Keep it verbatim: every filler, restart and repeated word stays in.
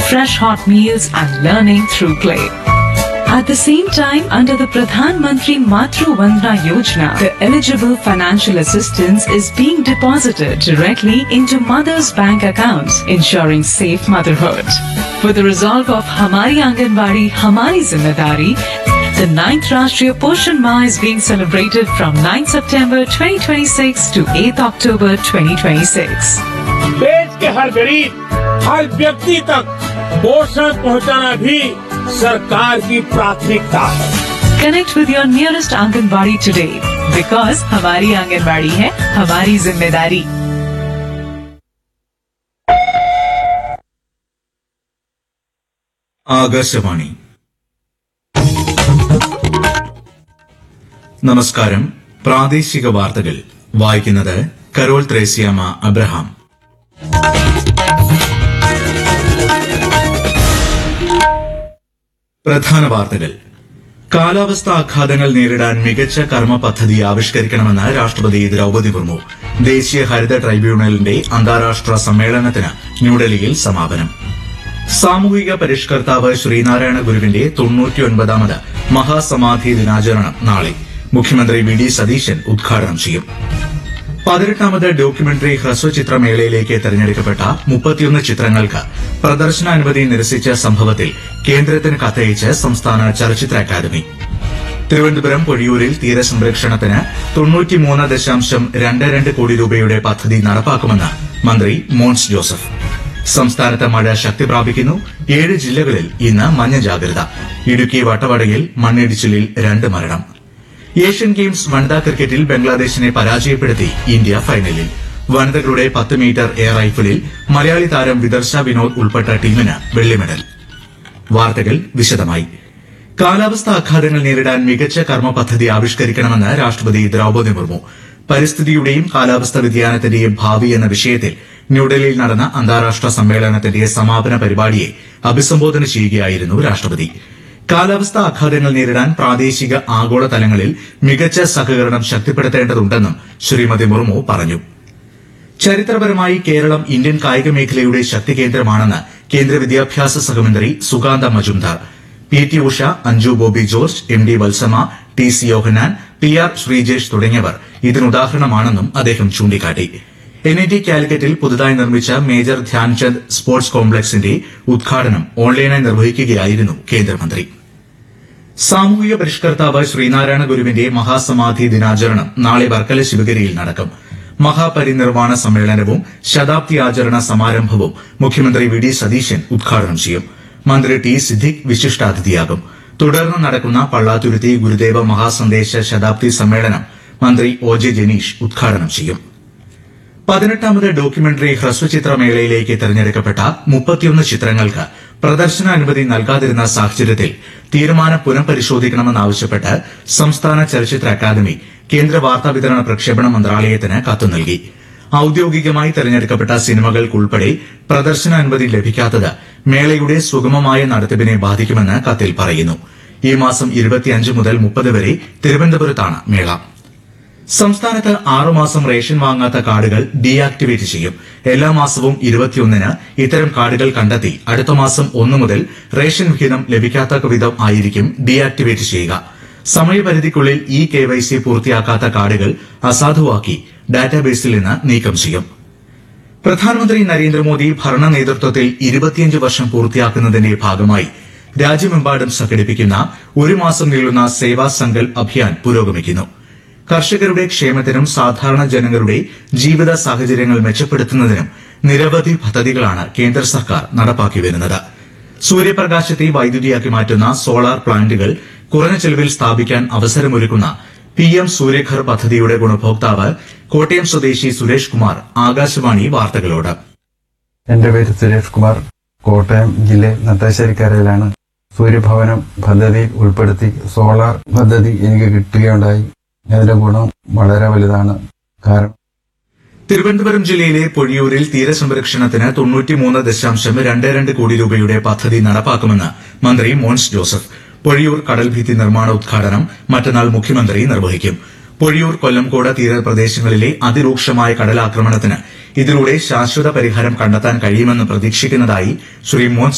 fresh hot meals and learning through play. At the same time, under the Pradhan Mantri Matru Vandana Yojana, the eligible financial assistance is being deposited directly into mothers' bank accounts, ensuring safe motherhood. With the resolve of Hamari Anganwadi, Hamari Zimmedari, the ninth Rashtriya Poshan Maah is being celebrated from ninth September twenty twenty-six to eighth October twenty twenty-six. देश के हर गरीब, हर व्यक्ति तक पोषण पहुंचाना भी सरकार की प्राथमिकता है. Connect with your nearest Anganwadi today because हमारी आंगनबाड़ी है हमारी जिम्मेदारी. ആകാശവാണി. നമസ്കാരം. പ്രാദേശിക വാർത്തകൾ വായിക്കുന്നത് കരോൾ ത്രേസ്യാമ അബ്രഹാം. പ്രധാന വാർത്തകൾ. കാലാവസ്ഥാ ആഘാതങ്ങൾ നേരിടാൻ മികച്ച കർമ്മ പദ്ധതി ആവിഷ്കരിക്കണമെന്ന് രാഷ്ട്രപതി ദ്രൌപദി മുർമു. ദേശീയ ഹരിത ട്രൈബ്യൂണലിന്റെ അന്താരാഷ്ട്ര സമ്മേളനത്തിന് ന്യൂഡൽഹിയിൽ സമാപനം. സാമൂഹിക പരിഷ്കർത്താവ് ശ്രീനാരായണ ഗുരുവിന്റെ തൊണ്ണൂറ്റിയൊൻപതാമത് മഹാസമാധി ദിനാചരണം നാളെ. മുഖ്യമന്ത്രി വി ഡി സതീശൻ ഉദ്ഘാടനം ചെയ്യും. പതിനെട്ടാമത് ഡോക്യുമെന്ററി ഹ്രസ്വചിത്രമേളയിലേക്ക് തെരഞ്ഞെടുക്കപ്പെട്ട മുപ്പത്തിയൊന്ന് ചിത്രങ്ങൾക്ക് പ്രദർശനാനുമതി നിരസിച്ച സംഭവത്തിൽ കേന്ദ്രത്തിന് കത്തയച്ച് സംസ്ഥാന ചലച്ചിത്ര അക്കാദമി. തിരുവനന്തപുരം പൊഴിയൂരിൽ തീരസംരക്ഷണത്തിന് തൊണ്ണൂറ്റിമൂന്ന് ദശാംശം രണ്ട് രണ്ട് കോടി രൂപയുടെ പദ്ധതി നടപ്പാക്കുമെന്ന് മന്ത്രി മോൻസ് ജോസഫ്. സംസ്ഥാനത്ത് മഴ ശക്തി പ്രാപിക്കുന്നു. ഏഴ് ജില്ലകളിൽ ഇന്ന് മഞ്ഞ ജാഗ്രത. ഇടുക്കി വട്ടവടയിൽ മണ്ണിടിച്ചിലിൽ രണ്ട് മരണം. ഏഷ്യൻ ഗെയിംസ് വനിതാ ക്രിക്കറ്റിൽ ബംഗ്ലാദേശിനെ പരാജയപ്പെടുത്തി ഇന്ത്യ ഫൈനലിൽ. വനിതകളുടെ പത്ത് മീറ്റർ എയർ റൈഫിളിൽ മലയാളി താരം വിദർശ വിനോദ് ഉൾപ്പെട്ട ടീമിന് വെള്ളി മെഡൽ. വാർത്തകൾ വിശദമായി. കാലാവസ്ഥാ ആഘാതങ്ങൾ നേരിടാൻ മികച്ച കർമ്മ പദ്ധതി ആവിഷ്കരിക്കണമെന്ന് രാഷ്ട്രപതി ദ്രൌപദി മുർമു. പരിസ്ഥിതിയുടെയും കാലാവസ്ഥാ വ്യതിയാനത്തിന്റെയും ഭാവി എന്ന വിഷയത്തിൽ ന്യൂഡൽഹിയിൽ നടന്ന അന്താരാഷ്ട്ര സമ്മേളനത്തിന്റെ സമാപന പരിപാടിയെ അഭിസംബോധന ചെയ്യുകയായിരുന്നു രാഷ്ട്രപതി. കാലാവസ്ഥാ ആഘാതങ്ങൾ നേരിടാൻ പ്രാദേശിക ആഗോള തലങ്ങളിൽ മികച്ച സഹകരണം ശക്തിപ്പെടുത്തേണ്ടതുണ്ടെന്നും ശ്രീമതി മുർമു പറഞ്ഞു. ചരിത്രപരമായി കേരളം ഇന്ത്യൻ കായിക മേഖലയുടെ ശക്തി കേന്ദ്രമാണെന്ന് കേന്ദ്ര വിദ്യാഭ്യാസ സഹമന്ത്രി Sukanta Majumdar. P T Usha, Anju Bobby George, M D Valsama, T C Yohanan, P R Sreejesh തുടങ്ങിയവർ ഇതിനുദാഹരണമാണെന്നും അദ്ദേഹം ചൂണ്ടിക്കാട്ടി. എൻ ഐ ടി കാലിക്കറ്റിൽ പുതുതായി നിർമ്മിച്ച മേജർ ധ്യാൻചന്ദ് സ്പോർട്സ് കോംപ്ലക്സിന്റെ ഉദ്ഘാടനം ഓൺലൈനായി നിർവഹിക്കുകയായിരുന്നു കേന്ദ്രമന്ത്രി. സാമൂഹിക പരിഷ്കർത്താവ് ശ്രീനാരായണ ഗുരുവിന്റെ മഹാസമാധി ദിനാചരണം നാളെ വർക്കല ശിവഗിരിയിൽ നടക്കും. മഹാപരിനിർവാണ സമ്മേളനവും ശതാബ്ദി ആചരണ സമാരംഭവും മുഖ്യമന്ത്രി വി ഡി സതീശൻ ഉദ്ഘാടനം ചെയ്യും. മന്ത്രി ടി സിദ്ദിഖ് വിശിഷ്ടാതിഥിയാകും. തുടർന്ന് നടക്കുന്ന പള്ളാത്തുരുത്തി ഗുരുദേവ മഹാസന്ദേശ ശതാബ്ദി സമ്മേളനം മന്ത്രി ഒ ജെ ജനീഷ് ഉദ്ഘാടനം ചെയ്യും. പതിനെട്ടാമത് ഡോക്യുമെന്ററി ഹ്രസ്വചിത്രമേളയിലേക്ക് തെരഞ്ഞെടുക്കപ്പെട്ട മുപ്പത്തിയൊന്ന് ചിത്രങ്ങൾക്ക് പ്രദർശനാനുമതി നൽകാതിരുന്ന സാഹചര്യത്തിൽ തീരുമാനം പുനഃപരിശോധിക്കണമെന്നാവശ്യപ്പെട്ട് സംസ്ഥാന ചലച്ചിത്ര അക്കാദമി കേന്ദ്ര വാർത്താവിതരണ പ്രക്ഷേപണ മന്ത്രാലയത്തിന് കത്ത് നൽകി. ഔദ്യോഗികമായി തെരഞ്ഞെടുക്കപ്പെട്ട സിനിമകൾക്കുൾപ്പെടെ പ്രദർശനാനുമതി ലഭിക്കാത്തത് മേളയുടെ സുഗമമായ നടത്തിപ്പിനെ ബാധിക്കുമെന്ന് കത്തിൽ പറയുന്നു. ഈ മാസം ഇരുപത്തിയഞ്ച് മുതൽ മുപ്പത് വരെ തിരുവനന്തപുരത്താണ് മേള. സംസ്ഥാനത്ത് ആറുമാസം റേഷൻ വാങ്ങാത്ത കാർഡുകൾ ഡീആക്ടിവേറ്റ് ചെയ്യും. എല്ലാ മാസവും ഇരുപത്തിയൊന്നിന് ഇത്തരം കാർഡുകൾ കണ്ടെത്തി അടുത്ത മാസം ഒന്ന് മുതൽ റേഷൻ വിഹിതം ലഭിക്കാത്ത വിധം ആയിരിക്കും ഡീആക്ടിവേറ്റ് ചെയ്യുക. സമയപരിധിക്കുള്ളിൽ ഇ കെ വൈ സി പൂർത്തിയാക്കാത്ത കാർഡുകൾ അസാധുവാക്കി ഡാറ്റാബേസിൽ നിന്ന് നീക്കം ചെയ്യും. പ്രധാനമന്ത്രി നരേന്ദ്രമോദി ഭരണ നേതൃത്വത്തിൽ ഇരുപത്തിയഞ്ച് വർഷം പൂർത്തിയാക്കുന്നതിന്റെ ഭാഗമായി രാജ്യമെമ്പാടും സംഘടിപ്പിക്കുന്ന ഒരു മാസം നീളുന്ന സേവാ സങ്കൽപ് അഭിയാൻ പുരോഗമിക്കുന്നു. കർഷകരുടെ ക്ഷേമത്തിനും സാധാരണ ജനങ്ങളുടെ ജീവിത സാഹചര്യങ്ങൾ മെച്ചപ്പെടുത്തുന്നതിനും നിരവധി പദ്ധതികളാണ് കേന്ദ്ര സർക്കാർ നടപ്പാക്കി വരുന്നത്. സൂര്യപ്രകാശത്തെ വൈദ്യുതിയാക്കി മാറ്റുന്ന സോളാർ പ്ലാന്റുകൾ കുറഞ്ഞ ചെലവിൽ സ്ഥാപിക്കാൻ അവസരമൊരുക്കുന്ന പി എം സൂര്യഘർ പദ്ധതിയുടെ ഗുണഭോക്താവ് കോട്ടയം സ്വദേശി സുരേഷ് കുമാർ ആകാശവാണി വാർത്തകളോട്. എന്റെ പേര് സുരേഷ് കുമാർ. കോട്ടയം ജില്ലയിൽ നട്ടാശ്ശേരിക്കരയിലാണ്. സൂര്യഭവനം പദ്ധതിയിൽ ഉൾപ്പെടുത്തി സോളാർ പദ്ധതി എനിക്ക് കിട്ടുകയുണ്ടായി. അതിന്റെ ഗുണം വളരെ വലുതാണ്. കാരണം തിരുവനന്തപുരം ജില്ലയിലെ പൊഴിയൂരിൽ തീരസംരക്ഷണത്തിന് തൊണ്ണൂറ്റിമൂന്ന് ദശാംശം രണ്ട് രണ്ട് കോടി രൂപയുടെ പദ്ധതി നടപ്പാക്കുമെന്ന് മന്ത്രി മോൻസ് ജോസഫ്. പൊഴിയൂർ കടൽഭിത്തി നിർമ്മാണ ഉദ്ഘാടനം മറ്റന്നാൾ മുഖ്യമന്ത്രി നിർവഹിക്കും. പൊഴിയൂർ കൊല്ലംകോട് തീരപ്രദേശങ്ങളിലെ അതിരൂക്ഷമായ കടലാക്രമണത്തിന് ഇതിലൂടെ ശാശ്വത പരിഹാരം കണ്ടെത്താൻ കഴിയുമെന്ന് പ്രതീക്ഷിക്കുന്നതായി ശ്രീ മോൻസ്